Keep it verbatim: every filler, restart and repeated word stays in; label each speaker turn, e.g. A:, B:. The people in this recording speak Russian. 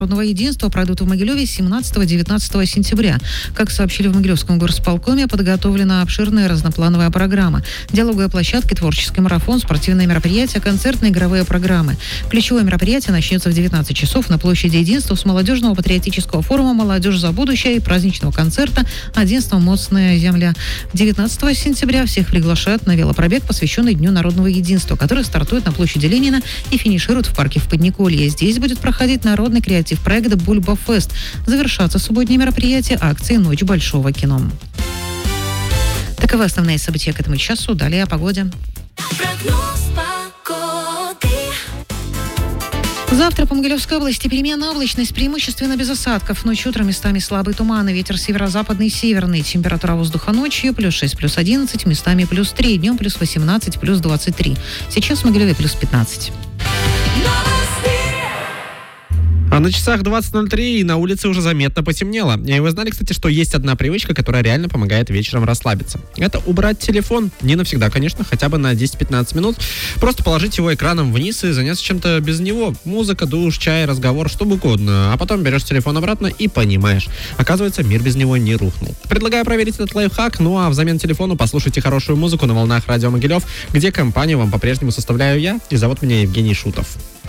A: Народного единства пройдут в Могилеве семнадцатого-девятнадцатого сентября. Как сообщили в Могилевском горосполкоме, подготовлена обширная разноплановая программа. Диалоговые площадки, творческий марафон, спортивные мероприятия, концертные игровые программы. Ключевое мероприятие начнется в девятнадцать часов на площади Единства с молодежного патриотического форума «Молодежь за будущее» и праздничного концерта «Одинство. Моцная земля». девятнадцатого сентября всех приглашают на велопробег, посвященный Дню народного единства, который стартует на площади Ленина и финиширует в парке в Подниколье. Здесь будет проходить народный креатив проекта «Бульба-фест». Завершатся субботние мероприятия акции «Ночь большого кино». Таковы основные события к этому часу. Далее о погоде. Завтра по Могилевской области переменная облачность, преимущественно без осадков. Ночью, утром местами слабый туман и ветер северо-западный и северный. Температура воздуха ночью плюс шесть, плюс одиннадцать, местами плюс три, днем плюс восемнадцать, плюс двадцать три. Сейчас в Могилеве плюс пятнадцать.
B: А на часах двадцать ноль три и на улице уже заметно потемнело. И вы знали, кстати, что есть одна привычка, которая реально помогает вечером расслабиться. Это убрать телефон. Не навсегда, конечно, хотя бы на десять-пятнадцать минут. Просто положить его экраном вниз и заняться чем-то без него. Музыка, душ, чай, разговор, что угодно. А потом берешь телефон обратно и понимаешь. Оказывается, мир без него не рухнул. Предлагаю проверить этот лайфхак. Ну а взамен телефону послушайте хорошую музыку на волнах Радио Могилев, где компанию вам по-прежнему составляю я. И зовут меня Евгений Шутов.